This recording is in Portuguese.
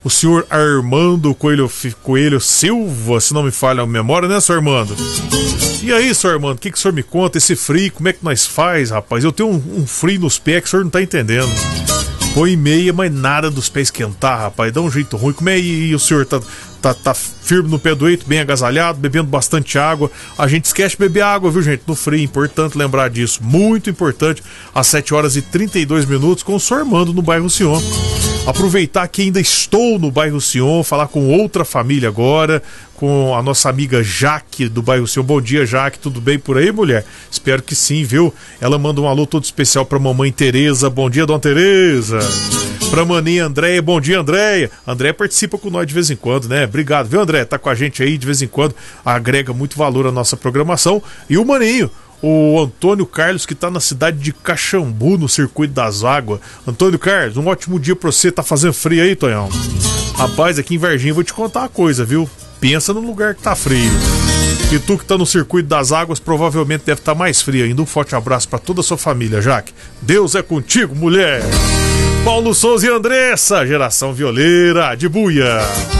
O senhor Armando Coelho Silva, se não me falha a memória, né, senhor Armando? E aí, senhor Armando, o que o senhor me conta? Esse frio, como é que nós faz, rapaz? Eu tenho um frio nos pés que o senhor não tá entendendo. Põe meia, mas nada dos pés esquentar, rapaz. Dá um jeito ruim. Como é que o senhor tá firme no pé do eito, bem agasalhado, bebendo bastante água? A gente esquece de beber água, viu, gente? No frio, importante lembrar disso. Muito importante. Às 7 horas e 32 minutos com o senhor Armando no bairro Sion. Aproveitar que ainda estou no bairro Sion, falar com outra família agora, com a nossa amiga Jaque do bairro Sion. Bom dia, Jaque, tudo bem por aí, mulher? Espero que sim, viu? Ela manda um alô todo especial pra mamãe Tereza. Bom dia, dona Tereza. Pra maninha Andréia, bom dia, Andréia. Andréia participa com nós de vez em quando, né? Obrigado, viu, Andréia? Tá com a gente aí de vez em quando, agrega muito valor à nossa programação. E o maninho, o Antônio Carlos, que tá na cidade de Caxambu, no Circuito das Águas. Antônio Carlos, um ótimo dia pra você. Tá fazendo frio aí, Tonhão? Rapaz, aqui em Varginha vou te contar uma coisa, viu? Pensa no lugar que tá frio. E tu que tá no Circuito das Águas provavelmente deve estar mais frio ainda. Um forte abraço pra toda a sua família, Jaque. Deus é contigo, mulher. Paulo Souza e Andressa, geração violeira de buia.